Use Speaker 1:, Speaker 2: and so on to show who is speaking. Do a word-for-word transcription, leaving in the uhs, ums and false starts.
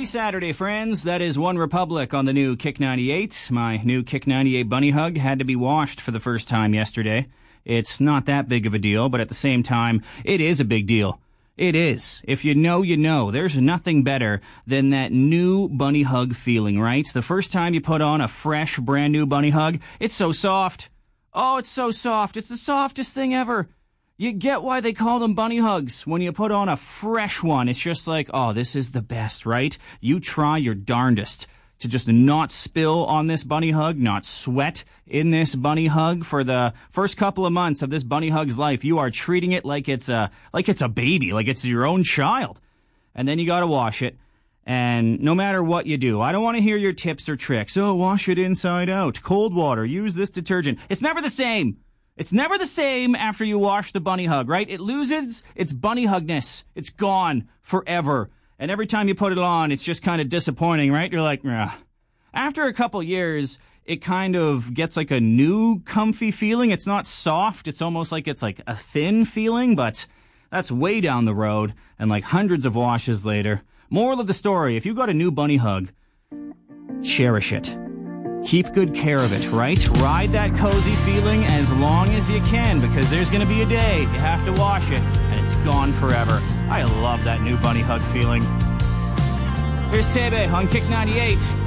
Speaker 1: Happy Saturday, friends. That is One Republic on the new Kick ninety-eight. My new Kick ninety-eight Bunny Hug had to be washed for the first time yesterday. It's not that big of a deal, but at the same time, it is a big deal. It is. If you know, you know. There's nothing better than that new Bunny Hug feeling, right? The first time you put on a fresh, brand new Bunny Hug, it's so soft. Oh, it's so soft. It's the softest thing ever. You get why they call them bunny hugs. When you put on a fresh one, it's just like, oh, this is the best, right? You try your darndest to just not spill on this bunny hug, not sweat in this bunny hug for the first couple of months of this bunny hug's life. You are treating it like it's a like it's a baby, like it's your own child. And then you got to wash it. And no matter what you do, I don't want to hear your tips or tricks. Oh, wash it inside out. Cold water. Use this detergent. It's never the same. It's never the same after you wash the bunny hug, right? It loses its bunny hugness. It's gone forever. And every time you put it on, it's just kind of disappointing, right? You're like, nah. After a couple years, it kind of gets like a new comfy feeling. It's not soft. It's almost like it's like a thin feeling, but that's way down the road. And like hundreds of washes later. Moral of the story, if you got a new bunny hug, cherish it. Keep good care of it, right? Ride that cozy feeling as long as you can, because there's going to be a day you have to wash it, and it's gone forever. I love that new bunny hug feeling. Here's Tebe on Kick ninety-eight.